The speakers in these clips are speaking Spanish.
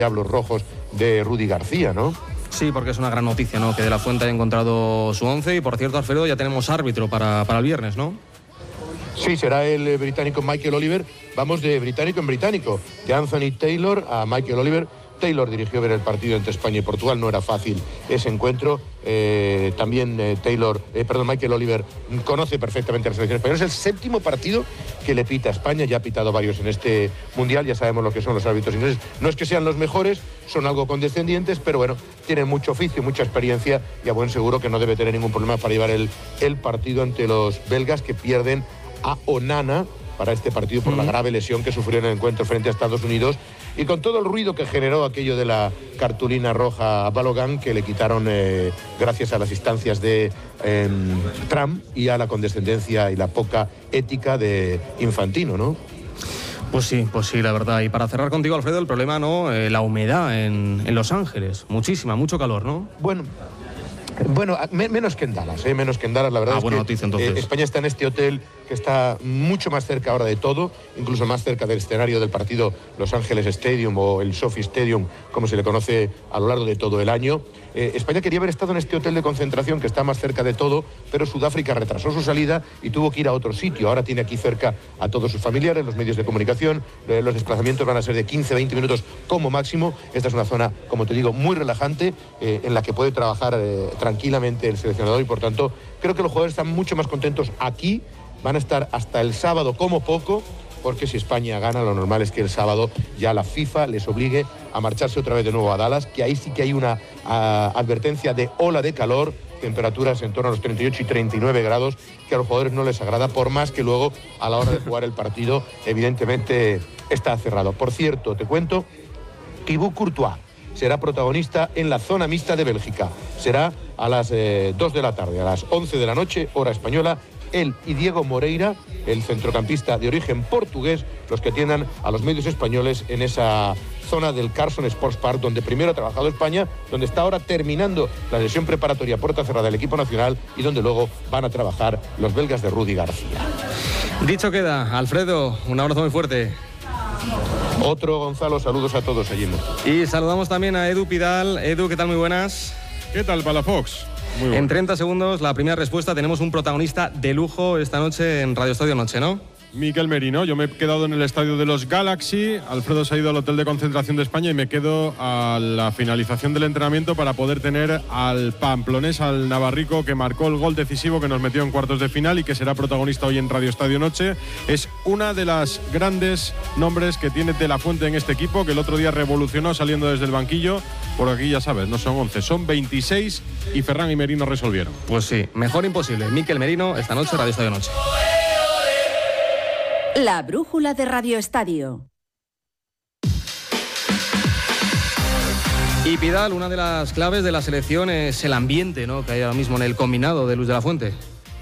Diablos Rojos de Rudy García, ¿no? Sí, porque es una gran noticia, ¿no? Que De La Fuente haya encontrado su 11 y, por cierto, Alfredo, ya tenemos árbitro para el viernes, ¿no? Sí, será el británico Michael Oliver. Vamos de británico en británico, de Anthony Taylor a Michael Oliver. Taylor dirigió ver el partido entre España y Portugal, no era fácil ese encuentro. También Michael Oliver conoce perfectamente a la selección española. Es el 7º partido que le pita a España, ya ha pitado varios en este Mundial, ya sabemos lo que son los árbitros ingleses. No es que sean los mejores, son algo condescendientes, pero bueno, tienen mucho oficio, mucha experiencia y a buen seguro que no debe tener ningún problema para llevar el partido ante los belgas, que pierden a Onana para este partido por la grave lesión que sufrió en el encuentro frente a Estados Unidos, y con todo el ruido que generó aquello de la cartulina roja a Balogun, que le quitaron gracias a las instancias de Trump y a la condescendencia y la poca ética de Infantino, ¿no? Pues sí, la verdad. Y para cerrar contigo, Alfredo, el problema, ¿no? La humedad en Los Ángeles. Mucho calor, ¿no? Bueno, menos que en Dallas, menos que en Dallas, la verdad es buena que noticia, entonces. España está en este hotel que está mucho más cerca ahora de todo, incluso más cerca del escenario del partido Los Ángeles Stadium o el SoFi Stadium, como se le conoce a lo largo de todo el año. España quería haber estado en este hotel de concentración que está más cerca de todo, pero Sudáfrica retrasó su salida y tuvo que ir a otro sitio. Ahora tiene aquí cerca a todos sus familiares, los medios de comunicación. Los desplazamientos van a ser de 15-20 minutos como máximo. Esta es una zona, como te digo, muy relajante, en la que puede trabajar tranquilamente el seleccionador, y por tanto creo que los jugadores están mucho más contentos aquí. Van a estar hasta el sábado como poco, porque si España gana, lo normal es que el sábado ya la FIFA les obligue a marcharse otra vez de nuevo a Dallas, que ahí sí que hay una advertencia de ola de calor, temperaturas en torno a los 38 y 39 grados, que a los jugadores no les agrada, por más que luego a la hora de jugar el partido evidentemente está cerrado. Por cierto, te cuento, Thibaut Courtois será protagonista en la zona mixta de Bélgica. Será a las 2 de la tarde, a las 11 de la noche, hora española. Él y Diego Moreira, el centrocampista de origen portugués, los que atiendan a los medios españoles en esa zona del Carson Sports Park, donde primero ha trabajado España, donde está ahora terminando la sesión preparatoria puerta cerrada del equipo nacional y donde luego van a trabajar los belgas de Rudy García. Dicho queda, Alfredo, un abrazo muy fuerte. Otro, Gonzalo, saludos a todos allí. Y saludamos también a Edu Pidal. Edu, ¿qué tal? Muy buenas. ¿Qué tal, Palafox? Muy bueno. En 30 segundos, la primera respuesta. Tenemos un protagonista de lujo esta noche en Radio Estadio Noche, ¿no? Mikel Merino. Yo me he quedado en el estadio de los Galaxy. Alfredo se ha ido al hotel de concentración de España y me quedo a la finalización del entrenamiento para poder tener al pamplonés, al navarrico, que marcó el gol decisivo que nos metió en cuartos de final y que será protagonista hoy en Radio Estadio Noche. Es una de las grandes nombres que tiene De La Fuente en este equipo, que el otro día revolucionó saliendo desde el banquillo. Por aquí ya sabes, no son 11, son 26 y Ferran y Merino resolvieron. Pues sí, mejor imposible. Mikel Merino, esta noche, Radio Estadio Noche. La brújula de Radio Estadio. Y Pidal, una de las claves de la selección es el ambiente, ¿no?, que hay ahora mismo en el combinado de Luis de la Fuente.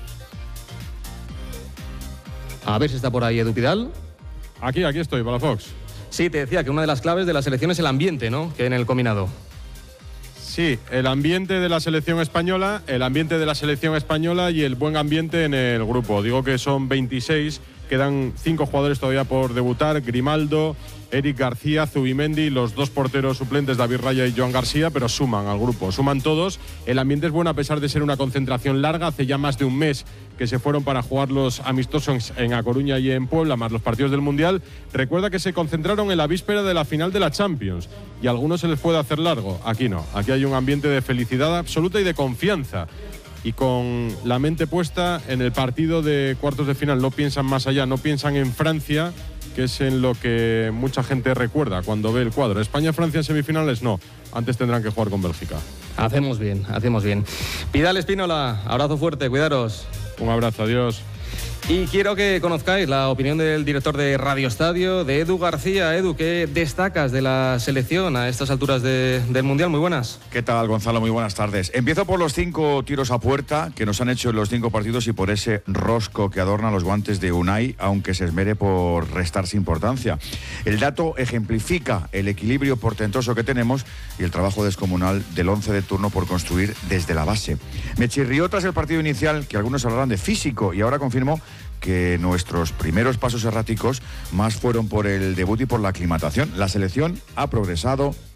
A ver si está por ahí Edu Pidal. Aquí estoy, Palafox. Sí, te decía que una de las claves de la selección es el ambiente, ¿no?, que hay en el combinado. Sí, el ambiente de la selección española, y el buen ambiente en el grupo. Digo que son 26, quedan 5 jugadores todavía por debutar: Grimaldo, Eric García, Zubimendi, los 2 porteros suplentes, David Raya y Joan García, pero suman al grupo, suman todos. El ambiente es bueno a pesar de ser una concentración larga. Hace ya más de un mes que se fueron para jugar los amistosos en A Coruña y en Puebla, más los partidos del Mundial. Recuerda que se concentraron en la víspera de la final de la Champions y a algunos se les puede hacer largo. Aquí no, aquí hay un ambiente de felicidad absoluta y de confianza. Y con la mente puesta en el partido de cuartos de final. No piensan más allá, no piensan en Francia, que es en lo que mucha gente recuerda cuando ve el cuadro. España-Francia en semifinales, no. Antes tendrán que jugar con Bélgica. Hacemos bien. Pidal, Espínola, abrazo fuerte, cuidaros. Un abrazo, adiós. Y quiero que conozcáis la opinión del director de Radio Estadio, de Edu García. Edu, ¿qué destacas de la selección a estas alturas del Mundial? Muy buenas. ¿Qué tal, Gonzalo? Muy buenas tardes. Empiezo por los 5 tiros a puerta que nos han hecho en los 5 partidos y por ese rosco que adorna los guantes de Unai, aunque se esmere por restarse importancia. El dato ejemplifica el equilibrio portentoso que tenemos y el trabajo descomunal del 11 de turno por construir desde la base. Me chirrió tras el partido inicial que algunos hablaran de físico y ahora confirmo que nuestros primeros pasos erráticos más fueron por el debut y por la aclimatación. La selección ha progresado,